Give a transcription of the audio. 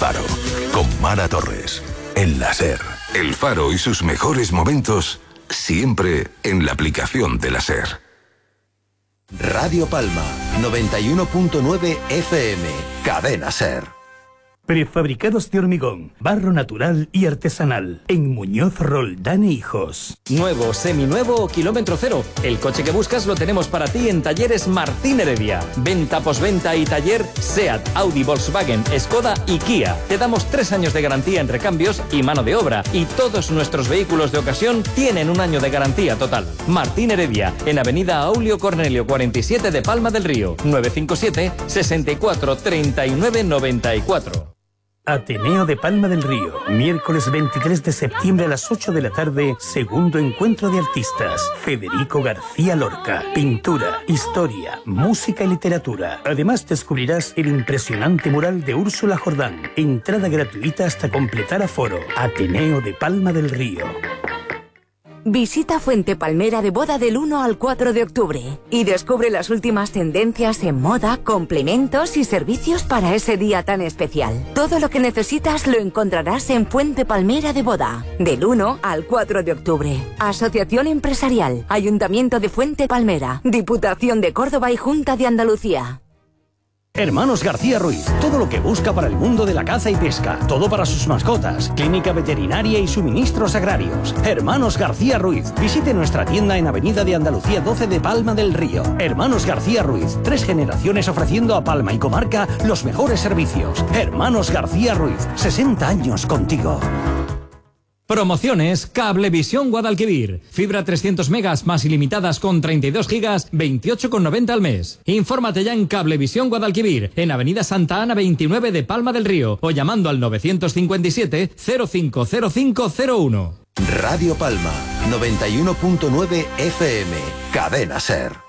Faro, con Mara Torres, en la SER. El Faro y sus mejores momentos, siempre en la aplicación de la SER. Radio Palma, 91.9 FM, Cadena SER. Prefabricados de hormigón, barro natural y artesanal. En Muñoz Roldán e Hijos. Nuevo, seminuevo o kilómetro cero. El coche que buscas lo tenemos para ti en Talleres Martín Heredia. Venta, posventa y taller SEAT, Audi, Volkswagen, Skoda y Kia. Te damos 3 años de garantía en recambios y mano de obra. Y todos nuestros vehículos de ocasión tienen 1 año de garantía total. Martín Heredia, en Avenida Aulio Cornelio 47 de Palma del Río. 957 64 39 94. Ateneo de Palma del Río, miércoles 23 de septiembre a las 8 de la tarde, segundo encuentro de artistas. Federico García Lorca, pintura, historia, música y literatura. Además descubrirás el impresionante mural de Úrsula Jordán. Entrada gratuita hasta completar aforo. Ateneo de Palma del Río. Visita Fuente Palmera de Boda del 1 al 4 de octubre y descubre las últimas tendencias en moda, complementos y servicios para ese día tan especial. Todo lo que necesitas lo encontrarás en Fuente Palmera de Boda, del 1 al 4 de octubre. Asociación Empresarial, Ayuntamiento de Fuente Palmera, Diputación de Córdoba y Junta de Andalucía. Hermanos García Ruiz, todo lo que busca para el mundo de la caza y pesca, todo para sus mascotas, clínica veterinaria y suministros agrarios. Hermanos García Ruiz, visite nuestra tienda en Avenida de Andalucía 12 de Palma del Río. Hermanos García Ruiz, 3 generaciones ofreciendo a Palma y comarca los mejores servicios. Hermanos García Ruiz, 60 años contigo. Promociones Cablevisión Guadalquivir. Fibra 300 megas más ilimitadas con 32 gigas, 28,90 al mes. Infórmate ya en Cablevisión Guadalquivir, en Avenida Santa Ana 29 de Palma del Río, o llamando al 957 050501. Radio Palma, 91.9 FM, Cadena SER.